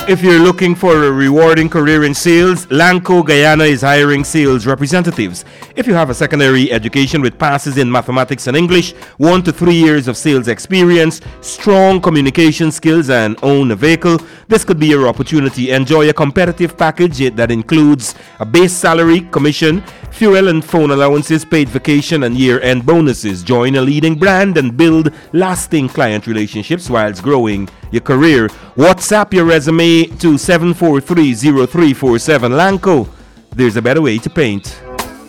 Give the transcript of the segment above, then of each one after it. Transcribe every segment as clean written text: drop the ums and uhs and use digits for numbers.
If you're looking for a rewarding career in sales, Lanco Guyana is hiring sales representatives. If you have a secondary education with passes in mathematics and English, 1 to 3 years of sales experience, strong communication skills, and own a vehicle, this could be your opportunity. Enjoy a competitive package that includes a base salary, commission, fuel and phone allowances, paid vacation, and year-end bonuses. Join a leading brand and build lasting client relationships whilst growing your career. WhatsApp your resume to 7430347. Lanco, there's a better way to paint.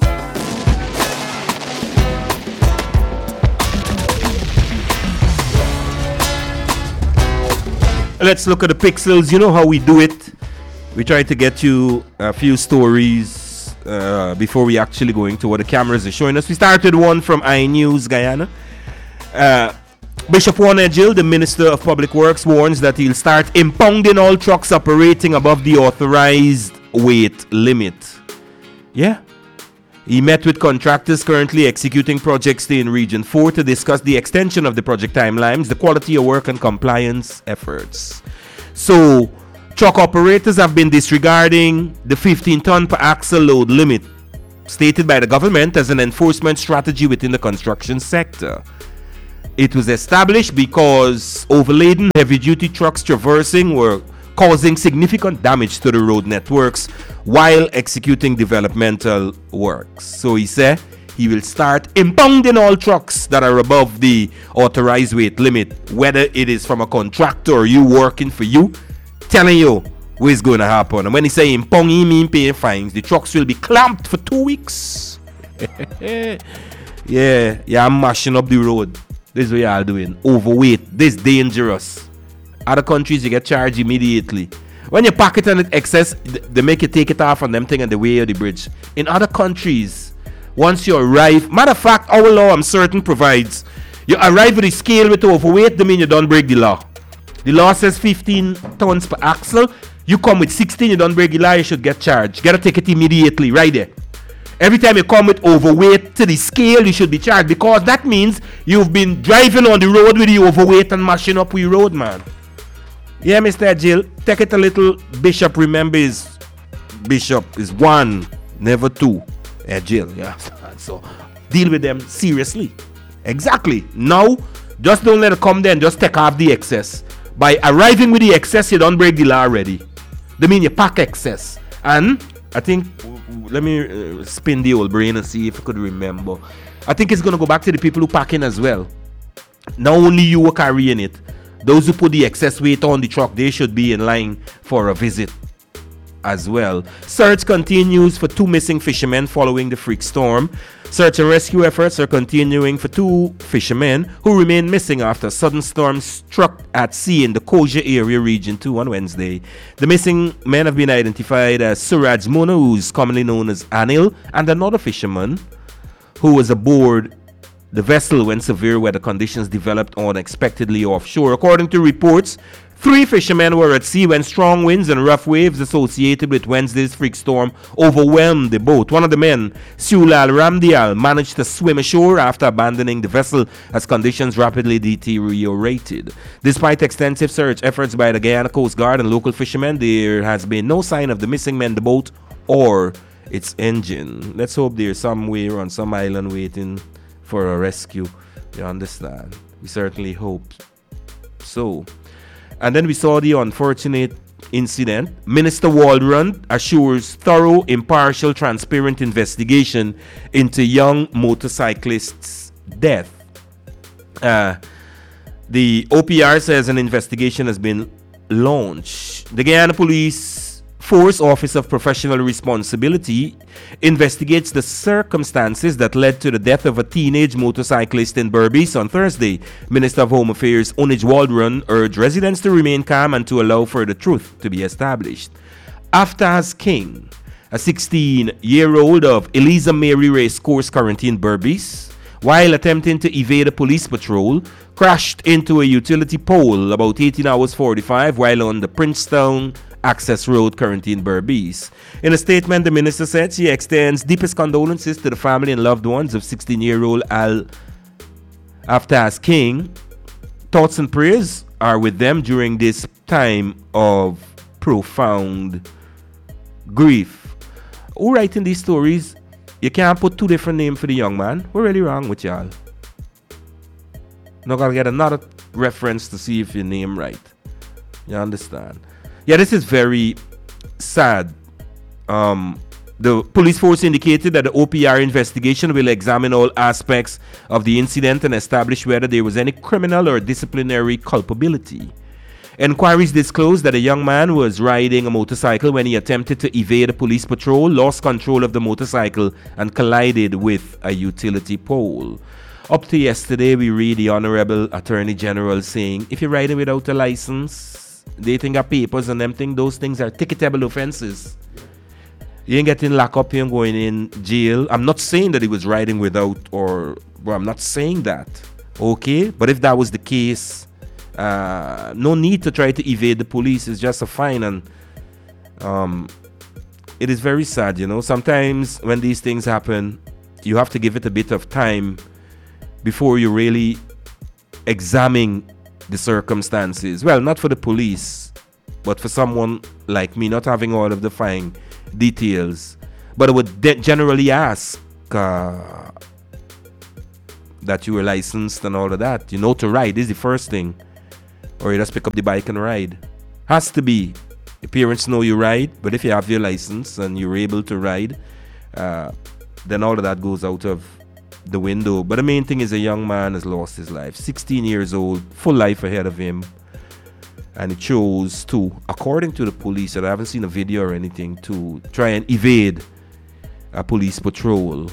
Let's look at the pixels. You know how we do it. We try to get you a few stories before we actually go into what the cameras are showing us. We started one from iNews Guyana. Bishop Warner Gill, the Minister of Public Works, warns that he'll start impounding all trucks operating above the authorized weight limit. Yeah. He met with contractors currently executing projects in Region 4 to discuss the extension of the project timelines, the quality of work, and compliance efforts. So, truck operators have been disregarding the 15-ton per axle load limit, stated by the government as an enforcement strategy within the construction sector. It was established because overladen heavy-duty trucks traversing were causing significant damage to the road networks while executing developmental works. So he said he will start impounding all trucks that are above the authorized weight limit, whether it is from a contractor or you working for you, telling you what's going to happen. And when he say impound, he mean paying fines. The trucks will be clamped for 2 weeks. Yeah, I'm mashing up the road. This is what y'all doing. Overweight. This is dangerous. Other countries, you get charged immediately. When you pack it and it excess, they make you take it off on them thing and the way of the bridge. In other countries, once you arrive, matter of fact, our law, I'm certain, provides you arrive with a scale with overweight, that means you don't break the law. The law says 15 tons per axle. You come with 16, you don't break the law, you should get charged. Get a ticket immediately, right there. Every time you come with overweight to the scale, you should be charged, because that means you've been driving on the road with the overweight and mashing up your road, man. Yeah, Mr. Jill, take it a little. Bishop, remember, Bishop is 1, never 2. Jill, yeah. So deal with them seriously. Exactly. Now, just don't let it come there and just take off the excess. By arriving with the excess, you don't break the law already. They mean you pack excess. And I think, let me spin the old brain and see if I could remember. I think it's going to go back to the people who pack in as well. Not only you are carrying it, those who put the excess weight on the truck, they should be in line for a visit as well. Search continues for 2 missing fishermen following the freak storm. Search and rescue efforts are continuing for 2 fishermen who remain missing after a sudden storm struck at sea in the Koja area, Region 2 on Wednesday. The missing men have been identified as Suraj Mona, who's commonly known as Anil, and another fisherman who was aboard the vessel when severe weather conditions developed unexpectedly offshore. According to reports, 3 fishermen were at sea when strong winds and rough waves associated with Wednesday's freak storm overwhelmed the boat. One of the men, Sulal Ramdial, managed to swim ashore after abandoning the vessel as conditions rapidly deteriorated. Despite extensive search efforts by the Guyana Coast Guard and local fishermen, there has been no sign of the missing men, the boat, or its engine. Let's hope they're somewhere on some island waiting for a rescue. You understand? We certainly hope so. And then we saw the unfortunate incident. Minister Waldron assures thorough, impartial, transparent investigation into young motorcyclist's death. The OPR says an investigation has been launched. The Guyana Police Force Office of Professional Responsibility investigates the circumstances that led to the death of a teenage motorcyclist in Berbice on Thursday. Minister of Home Affairs Onij Waldron urged residents to remain calm and to allow for the truth to be established. Aftaz King, a 16-year-old of Eliza Mary Race Course currently in Berbice, while attempting to evade a police patrol, crashed into a utility pole about 18 hours 45 while on the Princetown Access Road currently in Berbice. In a statement, the minister said she extends deepest condolences to the family and loved ones of 16-year-old Al Aftaz King. Thoughts and prayers are with them during this time of profound grief. Who writing these stories? You can't put two different names for the young man. We're really wrong with y'all. Not gonna get another reference to see if you name right. You understand? Yeah, this is very sad. The police force indicated that the OPR investigation will examine all aspects of the incident and establish whether there was any criminal or disciplinary culpability. Inquiries disclosed that a young man was riding a motorcycle when he attempted to evade a police patrol, lost control of the motorcycle, and collided with a utility pole. Up to yesterday, we read the Honorable Attorney General saying, if you're riding without a license, they think of papers and them think those things are ticketable offenses. You ain't getting locked up, you ain't going in jail. I'm not saying that he was riding without I'm not saying that. Okay? But if that was the case, no need to try to evade the police. It's just a fine. And it is very sad, Sometimes when these things happen, you have to give it a bit of time before you really examine the circumstances. Well, not for the police, but for someone like me, not having all of the fine details. But I would generally ask that you were licensed and all of that. To ride. This is the first thing. Or you just pick up the bike and ride. Has to be. Your parents know you ride, but if you have your license and you're able to ride, then all of that goes out of the window. But the main thing is a young man has lost his life. 16 years old, full life ahead of him. And he chose to, according to the police, and I haven't seen a video or anything, to try and evade a police patrol.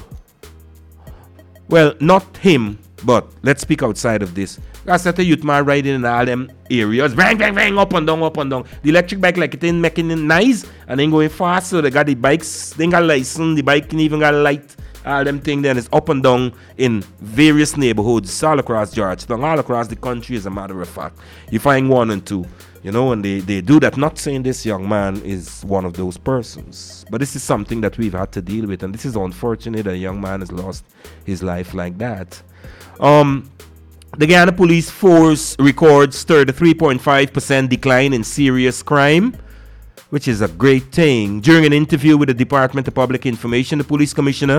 Well, not him, but let's speak outside of this. I said a youth man riding in all them areas, bang, bang, bang, up and down, up and down. The electric bike, like it ain't making it nice and then going fast. So they got the bikes, they ain't got license, the bike ain't even got a light. All them things then is up and down in various neighborhoods all across Georgetown, all across the country, as a matter of fact. You find one and two, and they do that. Not saying this young man is one of those persons, but this is something that we've had to deal with, and this is unfortunate that a young man has lost his life like that. The Guyana Police Force records 33.5% decline in serious crime, which is a great thing. During an interview with the Department of Public Information, the police commissioner,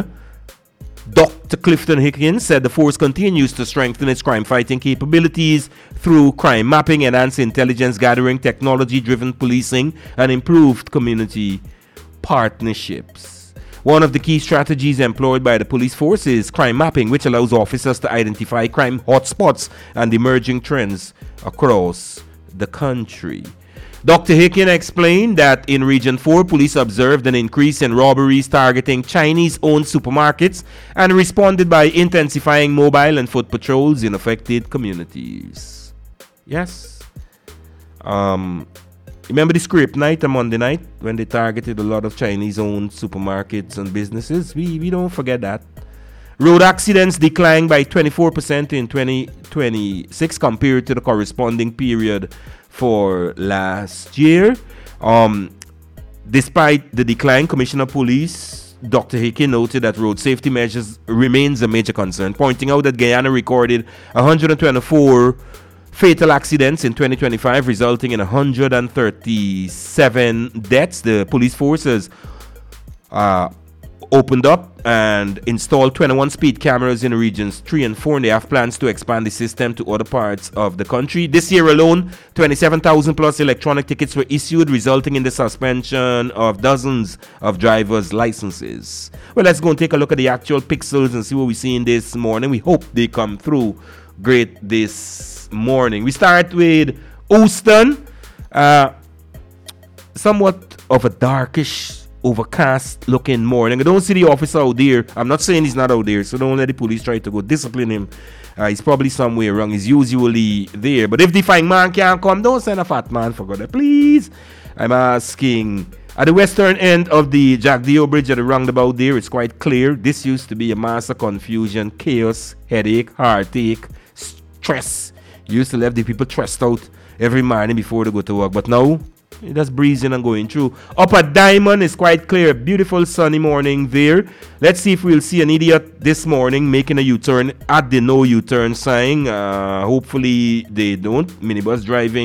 Dr. Clifton Hickins, said the force continues to strengthen its crime-fighting capabilities through crime mapping, enhanced intelligence gathering, technology-driven policing, and improved community partnerships. One of the key strategies employed by the police force is crime mapping, which allows officers to identify crime hotspots and emerging trends across the country. Dr. Hicken explained that in Region 4, police observed an increase in robberies targeting Chinese-owned supermarkets and responded by intensifying mobile and foot patrols in affected communities. Yes. Remember the Scrape Night on Monday night when they targeted a lot of Chinese-owned supermarkets and businesses? We don't forget that. Road accidents declined by 24% in 2026 compared to the corresponding period for last year. Despite the decline, Commissioner of Police Dr. Hickey noted that road safety measures remains a major concern, pointing out that Guyana recorded 124 fatal accidents in 2025, resulting in 137 deaths. The police forces opened up and installed 21 speed cameras in regions 3 and 4, and they have plans to expand the system to other parts of the country. This year alone, 27,000 plus electronic tickets were issued, resulting in the suspension of dozens of drivers' licenses. Well, let's go and take a look at the actual pixels and see what we're seeing this morning. We hope they come through great this morning. We start with Houston. Somewhat of a darkish, overcast looking morning. I don't see the officer out there. I'm not saying he's not out there, so don't let the police try to go discipline him. He's probably somewhere wrong. He's usually there. But if the fine man can't come, don't send a fat man for God, please. I'm asking. At the western end of the Jack Dio Bridge at the roundabout there, it's quite clear. This used to be a mass of confusion, chaos, headache, heartache, stress. You used to let the people stressed out every morning before they go to work. But now, that's breezing and going through. Up at Diamond is quite clear. Beautiful sunny morning there. Let's see if we'll see an idiot this morning making a U-turn at the no U-turn sign. Hopefully they don't. Minibus driving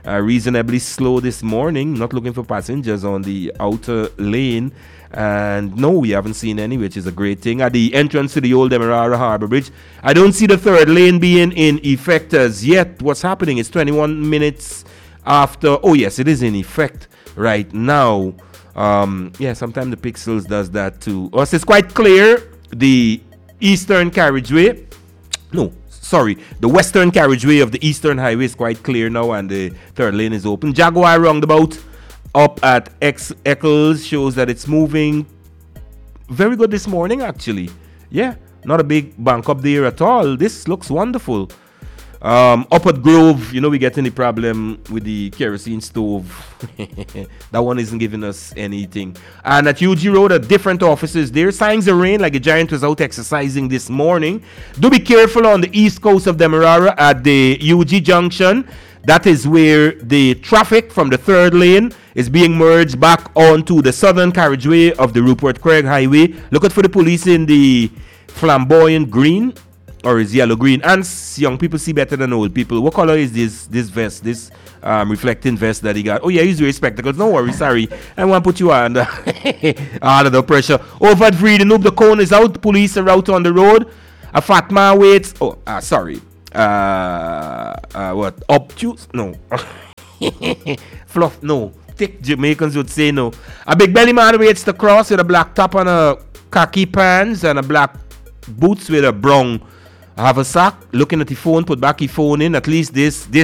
reasonably slow this morning. Not looking for passengers on the outer lane. And no, we haven't seen any, which is a great thing. At the entrance to the old Demerara Harbour Bridge, I don't see the third lane being in effect as yet. What's happening? It's 21 minutes after. Oh, yes, it is in effect right now. Yeah, sometimes the Pixels does that too. Also, it's quite clear. The eastern carriageway. No, sorry. The western carriageway of the eastern highway is quite clear now, and the third lane is open. Jaguar roundabout up at Eccles shows that it's moving very good this morning, actually. Yeah, not a big bank up there at all. This looks wonderful. Up at Grove, we getting the problem with the kerosene stove. That one isn't giving us anything. And at UG Road, at different offices there, signs of rain, like a giant was out exercising this morning. Do be careful on the east coast of Demerara at the UG Junction. That is where the traffic from the third lane is being merged back onto the southern carriageway of the Rupert Craig Highway. Look out for the police in the flamboyant green, or is yellow green. And young people see better than old people. What color is this vest, this reflecting vest that he got? Oh yeah, he's wearing spectacles. No worry, sorry. I want to put you under under the pressure. Over at Vredenhoek, the cone is out. Police are out on the road. A fat man waits. Sorry. What? Obtuse? No. Fluff? No. Thick Jamaicans would say no. A big belly man waits to cross with a black top and a khaki pants and a black boots with a brown haversack. Looking at the phone, put back the phone in. At least this